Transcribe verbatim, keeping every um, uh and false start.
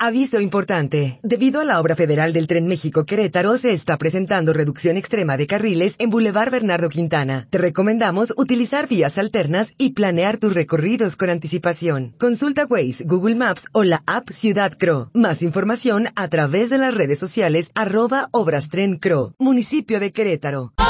Aviso importante. Debido a la obra federal del Tren México-Querétaro, se está presentando reducción extrema de carriles en Boulevard Bernardo Quintana. Te recomendamos utilizar vías alternas y planear tus recorridos con anticipación. Consulta Waze, Google Maps o la app Ciudad Cro. Más información a través de las redes sociales arroba Obras Tren Cro. Municipio de Querétaro.